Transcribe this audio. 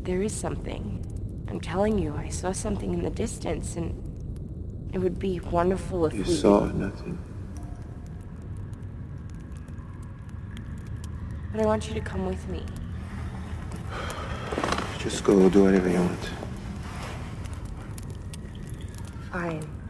There is something. I'm telling you, I saw something in the distance, and it would be wonderful if You saw nothing. But I want you to come with me. Just go do whatever you want. Fine.